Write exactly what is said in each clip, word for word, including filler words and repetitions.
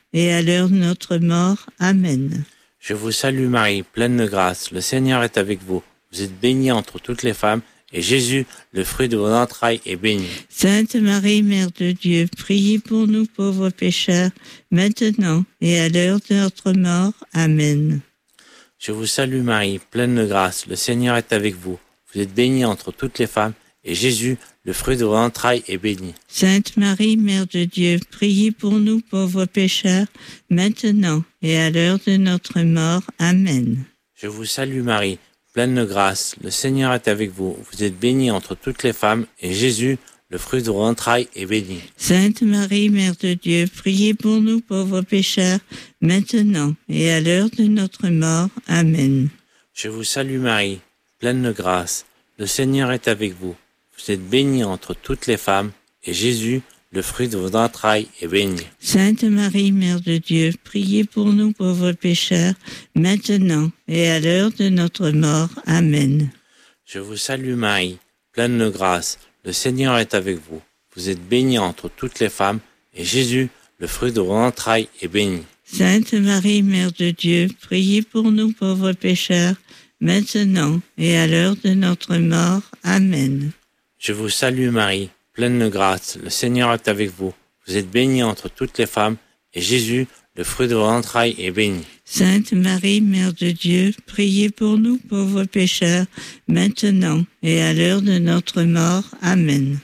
et à l'heure de notre mort. Amen. Je vous salue Marie, pleine de grâce, le Seigneur est avec vous. Vous êtes bénie entre toutes les femmes, et Jésus, le fruit de vos entrailles, est béni. Sainte Marie, Mère de Dieu, priez pour nous pauvres pécheurs, maintenant et à l'heure de notre mort. Amen. Je vous salue Marie, pleine de grâce, le Seigneur est avec vous. Vous êtes bénie entre toutes les femmes, et Jésus, le fruit de vos entrailles, est béni. Sainte Marie, Mère de Dieu, priez pour nous pauvres pécheurs, maintenant et à l'heure de notre mort. Amen. Je vous salue Marie, pleine de grâce, le Seigneur est avec vous. Vous êtes bénie entre toutes les femmes, et Jésus, le fruit de vos entrailles, est béni. Sainte Marie, Mère de Dieu, priez pour nous pauvres pécheurs, maintenant et à l'heure de notre mort. Amen. Je vous salue Marie, pleine de grâce, le Seigneur est avec vous. Vous êtes bénie entre toutes les femmes, et Jésus, le fruit de vos entrailles, est béni. Sainte Marie, Mère de Dieu, priez pour nous pauvres pécheurs, maintenant et à l'heure de notre mort. Amen. Je vous salue Marie, pleine de grâce, le Seigneur est avec vous. Vous êtes bénie entre toutes les femmes, et Jésus, le fruit de vos entrailles, est béni. Sainte Marie, Mère de Dieu, priez pour nous pauvres pécheurs, maintenant et à l'heure de notre mort. Amen. Je vous salue Marie, pleine de grâce, le Seigneur est avec vous. Vous êtes bénie entre toutes les femmes, et Jésus, le fruit de vos entrailles, est béni. Sainte Marie, Mère de Dieu, priez pour nous pauvres pécheurs, maintenant et à l'heure de notre mort. Amen.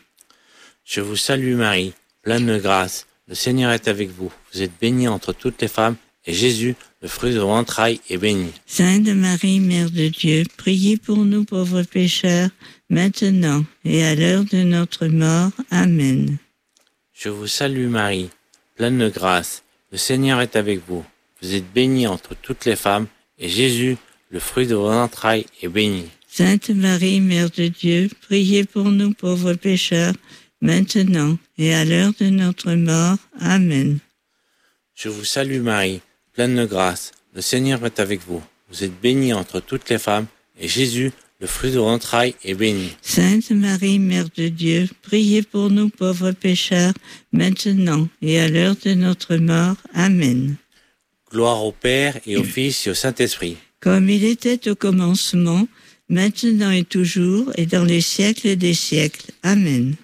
Je vous salue Marie, pleine de grâce, le Seigneur est avec vous. Vous êtes bénie entre toutes les femmes, et Jésus, le fruit de vos entrailles, est béni. Sainte Marie, Mère de Dieu, priez pour nous pauvres pécheurs, maintenant et à l'heure de notre mort. Amen. Je vous salue Marie, pleine de grâce, le Seigneur est avec vous. Vous êtes bénie entre toutes les femmes, et Jésus, le fruit de vos entrailles, est béni. Sainte Marie, Mère de Dieu, priez pour nous pauvres pécheurs, maintenant et à l'heure de notre mort. Amen. Je vous salue Marie, pleine de grâce, le Seigneur est avec vous. Vous êtes bénie entre toutes les femmes, et Jésus, le fruit de vos entrailles, est béni. Sainte Marie, Mère de Dieu, priez pour nous pauvres pécheurs, maintenant et à l'heure de notre mort. Amen. Gloire au Père et au Fils et au Saint-Esprit. Comme il était au commencement, maintenant et toujours, et dans les siècles des siècles. Amen.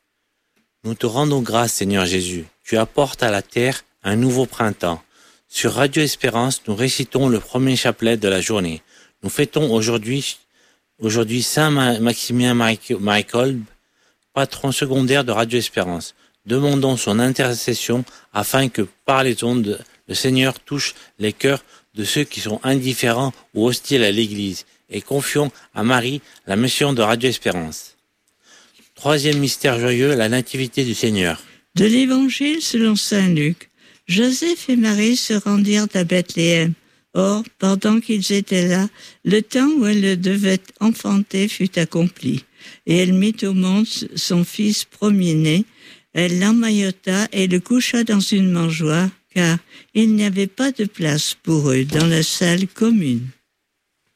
Nous te rendons grâce, Seigneur Jésus. Tu apportes à la terre un nouveau printemps. Sur Radio Espérance, nous récitons le premier chapelet de la journée. Nous fêtons aujourd'hui, aujourd'hui Saint Maximilien Marie-Kolb, patron secondaire de Radio Espérance. Demandons son intercession afin que par les ondes, le Seigneur touche les cœurs de ceux qui sont indifférents ou hostiles à l'Église, et confions à Marie la mission de Radio Espérance. Troisième mystère joyeux, la nativité du Seigneur. De l'Évangile selon saint Luc. Joseph et Marie se rendirent à Bethléem. Or, pendant qu'ils étaient là, le temps où elle devait enfanter fut accompli. Et elle mit au monde son fils premier-né. Elle l'emmaillota et le coucha dans une mangeoire, car il n'y avait pas de place pour eux dans la salle commune.